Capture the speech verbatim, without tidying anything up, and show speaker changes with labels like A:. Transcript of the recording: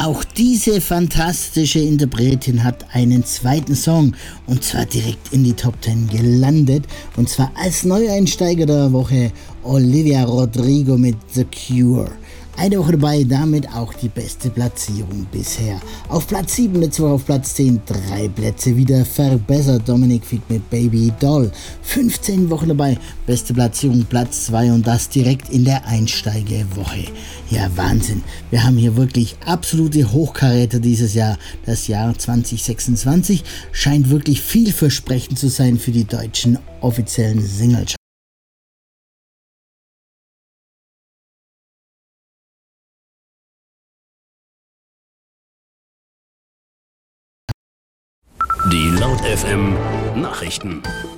A: Auch diese fantastische Interpretin hat einen zweiten Song und zwar direkt in die Top Ten gelandet und zwar als Neueinsteiger der Woche Olivia Rodrigo mit The Cure. Eine Woche dabei, damit auch die beste Platzierung bisher. Auf Platz sieben, letzte Woche auf Platz zehn, drei Plätze wieder verbessert. Dominik Fig mit Baby Doll. fünfzehn Wochen dabei, beste Platzierung Platz zwei und das direkt in der Einsteigewoche. Ja, Wahnsinn. Wir haben hier wirklich absolute Hochkaräter dieses Jahr. Das Jahr zwanzig sechsundzwanzig scheint wirklich vielversprechend zu sein für die deutschen offiziellen Singlecharts.
B: Die Laut F M Nachrichten.